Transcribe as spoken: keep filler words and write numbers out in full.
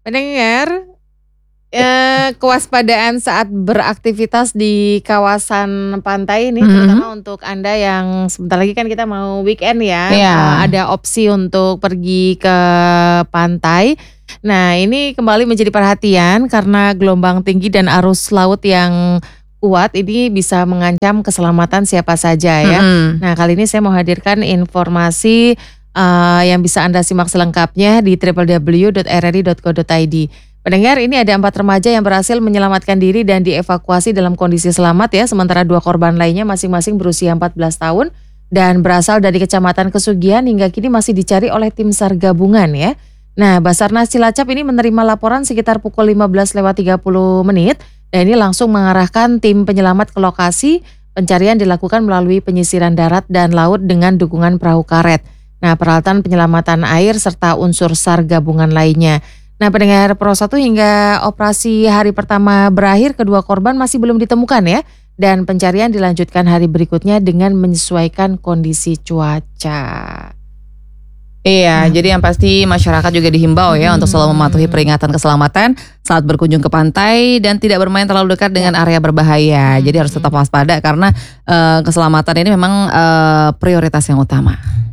Pendengar, eee, kewaspadaan saat beraktivitas di kawasan pantai ini, Mhm. terutama untuk Anda yang sebentar lagi kan kita mau weekend ya, Iya. eee, ada opsi untuk pergi ke pantai. Nah, ini kembali menjadi perhatian karena gelombang tinggi dan arus laut yang kuat ini bisa mengancam keselamatan siapa saja ya. Mhm. Nah, kali ini saya mau hadirkan informasi eee, yang bisa Anda simak selengkapnya di w w w titik r r i titik co titik i d. Pendengar, ini ada empat remaja yang berhasil menyelamatkan diri dan dievakuasi dalam kondisi selamat ya, sementara dua korban lainnya masing-masing berusia empat belas tahun dan berasal dari Kecamatan Kesugian hingga kini masih dicari oleh tim SAR gabungan ya. Nah, Basarnas Cilacap ini menerima laporan sekitar pukul lima belas lewat tiga puluh menit dan ini langsung mengarahkan tim penyelamat ke lokasi. Pencarian dilakukan melalui penyisiran darat dan laut dengan dukungan perahu karet. Nah, peralatan penyelamatan air serta unsur SAR gabungan lainnya. Nah, pendengar Pro satu hingga operasi hari pertama berakhir, kedua korban masih belum ditemukan ya. Dan pencarian dilanjutkan hari berikutnya dengan menyesuaikan kondisi cuaca. Iya, Nah. jadi yang pasti masyarakat juga dihimbau ya untuk selalu mematuhi Hmm. peringatan keselamatan saat berkunjung ke pantai dan tidak bermain terlalu dekat dengan area berbahaya. Jadi harus tetap Hmm. waspada karena eh, keselamatan ini memang eh, prioritas yang utama.